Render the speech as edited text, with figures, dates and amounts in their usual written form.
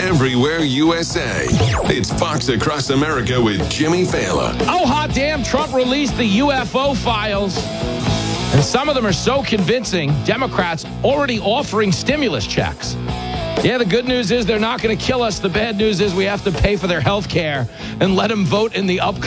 everywhere USA. It's Fox Across America with Jimmy Fallon. Oh, hot damn, Trump released the UFO files. And some of them are so convincing, Democrats already offering stimulus checks. Yeah, the good news is they're not going to kill us. The bad news is we have to pay for their health care and let them vote in the upcoming